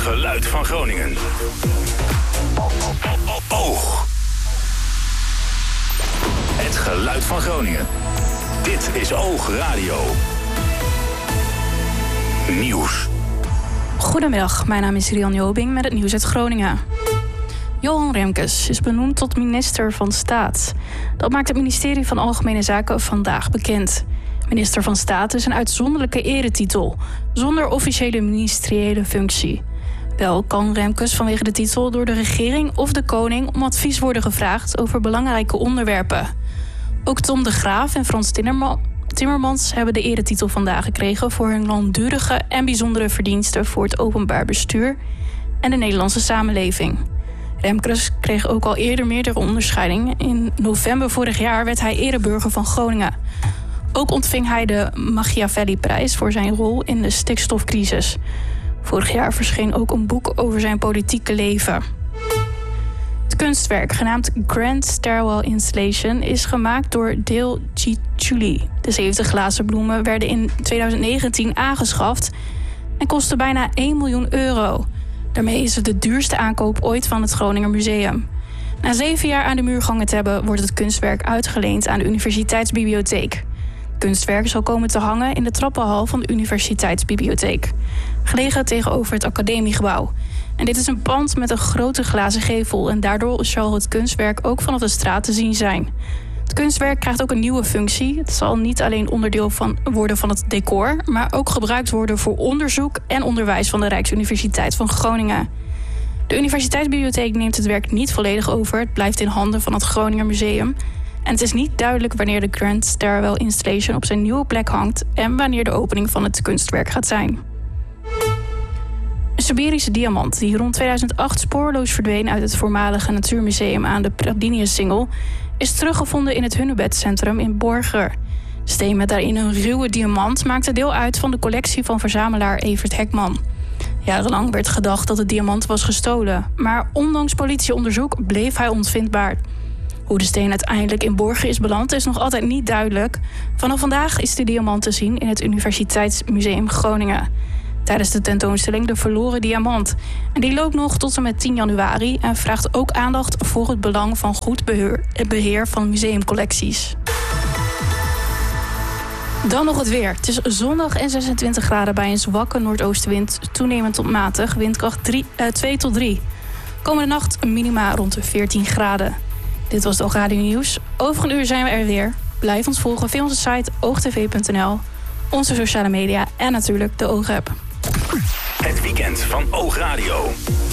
geluid van Groningen. Oog. Het geluid van Groningen. Dit is Oog Radio. Nieuws. Goedemiddag, mijn naam is Rian Jobing met het nieuws uit Groningen. Johan Remkes is benoemd tot minister van Staat. Dat maakt het ministerie van Algemene Zaken vandaag bekend. Minister van Staat is een uitzonderlijke eretitel, zonder officiële ministeriële functie. Wel kan Remkes vanwege de titel door de regering of de koning om advies worden gevraagd over belangrijke onderwerpen. Ook Tom de Graaf en Frans Timmermans hebben de eretitel vandaag gekregen voor hun langdurige en bijzondere verdiensten voor het openbaar bestuur en de Nederlandse samenleving. Remkes kreeg ook al eerder meerdere onderscheidingen. In november vorig jaar werd hij ereburger van Groningen. Ook ontving hij de Machiavelli-prijs voor zijn rol in de stikstofcrisis. Vorig jaar verscheen ook een boek over zijn politieke leven. Het kunstwerk, genaamd Grand Stairwell Installation, is gemaakt door Dale Ciccioli. De 70 glazen bloemen werden in 2019 aangeschaft en kostten bijna 1 miljoen euro. Daarmee is het de duurste aankoop ooit van het Groninger Museum. Na 7 jaar aan de muur gehangen te hebben, wordt het kunstwerk uitgeleend aan de Universiteitsbibliotheek. Het kunstwerk zal komen te hangen in de trappenhal van de Universiteitsbibliotheek, gelegen tegenover het Academiegebouw. En dit is een pand met een grote glazen gevel en daardoor zal het kunstwerk ook vanaf de straat te zien zijn. Het kunstwerk krijgt ook een nieuwe functie. Het zal niet alleen onderdeel worden van het decor, maar ook gebruikt worden voor onderzoek en onderwijs van de Rijksuniversiteit van Groningen. De Universiteitsbibliotheek neemt het werk niet volledig over. Het blijft in handen van het Groninger Museum. En het is niet duidelijk wanneer de Grand Stairwell Installation op zijn nieuwe plek hangt en wanneer de opening van het kunstwerk gaat zijn. Een Siberische diamant die rond 2008 spoorloos verdween uit het voormalige natuurmuseum aan de Pradiniussingel is teruggevonden in het Hunebedcentrum in Borger. De steen met daarin een ruwe diamant maakte deel uit van de collectie van verzamelaar Evert Hekman. Jarenlang werd gedacht dat de diamant was gestolen, maar ondanks politieonderzoek bleef hij onvindbaar. Hoe de steen uiteindelijk in Borger is beland is nog altijd niet duidelijk. Vanaf vandaag is de diamant te zien in het Universiteitsmuseum Groningen. Tijdens de tentoonstelling De Verloren Diamant. En die loopt nog tot en met 10 januari en vraagt ook aandacht voor het belang van goed beheer van museumcollecties. Dan nog het weer. Het is zondag en 26 graden bij een zwakke noordoostenwind, toenemend tot matig, windkracht 2 tot 3. Komende nacht minima rond de 14 graden. Dit was het Oog Radio Nieuws. Over een uur zijn we er weer. Blijf ons volgen via onze site oogtv.nl, onze sociale media en natuurlijk de Oog-app. Het weekend van Oog Radio.